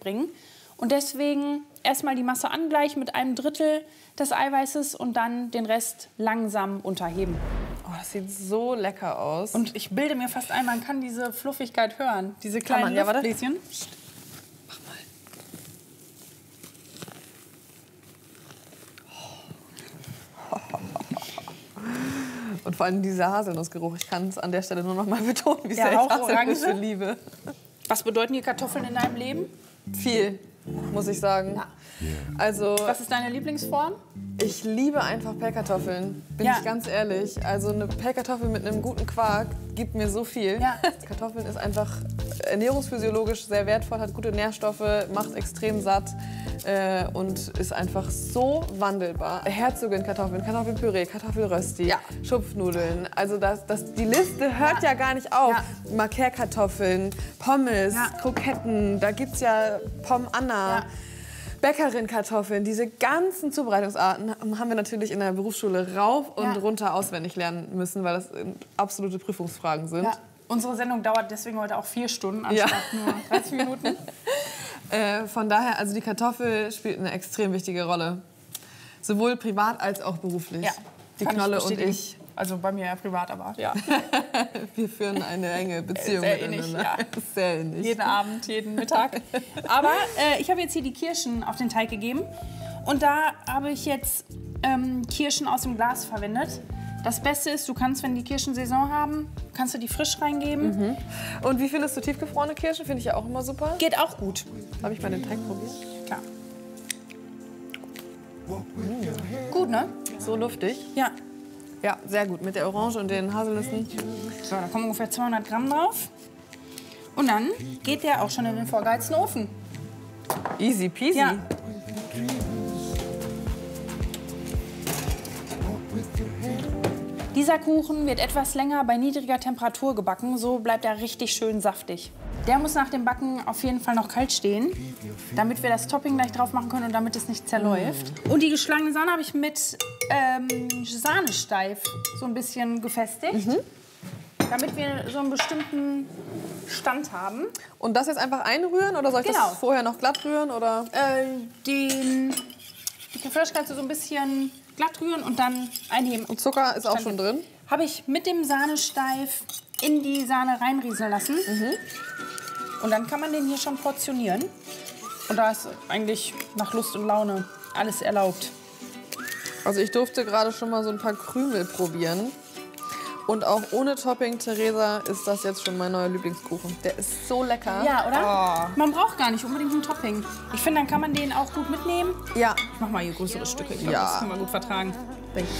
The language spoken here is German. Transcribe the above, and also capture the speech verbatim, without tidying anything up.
bringen. Und deswegen erstmal die Masse angleichen mit einem Drittel des Eiweißes und dann den Rest langsam unterheben. Oh, das sieht so lecker aus. Und ich bilde mir fast ein, man kann diese Fluffigkeit hören. Diese kleinen man, ja, warte. Luftbläschen. Mach mal. Und vor allem dieser Haselnussgeruch. Ich kann es an der Stelle nur noch mal betonen, wie Ja, sehr ich auch Haselnüsse Orange. liebe. Was bedeuten die Kartoffeln in deinem Leben? Viel, muss ich sagen. Ja. Also, Was ist deine Lieblingsform? ich liebe einfach Pellkartoffeln, bin Ja. ich ganz ehrlich. Also eine Pellkartoffel mit einem guten Quark gibt mir so viel. Ja. Kartoffeln ist einfach ernährungsphysiologisch sehr wertvoll, hat gute Nährstoffe, macht extrem satt äh, und ist einfach so wandelbar. Herzogin-Kartoffeln, Kartoffelpüree, Kartoffelrösti, Ja. Schupfnudeln. Also das, das, die Liste hört ja, Ja. gar nicht auf. Ja. Marquerkartoffeln, Pommes, Ja. Kroketten, da gibt's ja Pom Anna. Ja. Bäckerin-Kartoffeln, diese ganzen Zubereitungsarten haben wir natürlich in der Berufsschule rauf und Ja. runter auswendig lernen müssen, weil das absolute Prüfungsfragen sind. Ja. Unsere Sendung dauert deswegen heute auch vier Stunden Ja. anstatt nur dreißig Minuten. Äh, von daher, also die Kartoffel spielt eine extrem wichtige Rolle. Sowohl privat als auch beruflich. Ja, Die kann ich Knolle und bestätigen. ich, Also bei mir ja privat, aber ja. wir führen eine enge Beziehung Sehr ähnlich, miteinander. ja. Sehr ähnlich. Jeden Abend, jeden Mittag. Aber äh, ich habe jetzt hier die Kirschen auf den Teig gegeben. Und da habe ich jetzt ähm, Kirschen aus dem Glas verwendet. Das Beste ist, du kannst, wenn die Kirschen Saison haben, kannst du die frisch reingeben. Mhm. Und wie findest du tiefgefrorene Kirschen? Finde ich ja auch immer super. Geht auch gut. Habe ich mal den Teig probiert? Klar. Gut, ne? So luftig. Ja. Ja, sehr gut. Mit der Orange und den Haselnüssen. So, da kommen ungefähr zweihundert Gramm drauf. Und dann geht der auch schon in den vorgeheizten Ofen. Easy peasy. Ja. Dieser Kuchen wird etwas länger bei niedriger Temperatur gebacken, so bleibt er richtig schön saftig. Der muss nach dem Backen auf jeden Fall noch kalt stehen, damit wir das Topping gleich drauf machen können und damit es nicht zerläuft. Und die geschlagene Sahne habe ich mit ähm, Sahnesteif so ein bisschen gefestigt, damit wir so einen bestimmten Stand haben. Und das jetzt einfach einrühren oder soll ich Genau. das vorher noch glatt rühren? Oder? Äh, den, die Crème Fraîche kannst du so ein bisschen glatt rühren und dann einheben. Und Zucker ist auch schon drin. Habe ich mit dem Sahnesteif in die Sahne reinrieseln lassen. Und dann kann man den hier schon portionieren. Und da ist eigentlich nach Lust und Laune alles erlaubt. Also ich durfte gerade schon mal so ein paar Krümel probieren. Und auch ohne Topping, Theresa, ist das jetzt schon mein neuer Lieblingskuchen. Der ist so lecker. Ja, oder? Oh. Man braucht gar nicht unbedingt ein Topping. Ich finde, dann kann man den auch gut mitnehmen. Ja. Ich mach mal hier größere Stücke. Ich glaube, Ja. das können wir gut vertragen.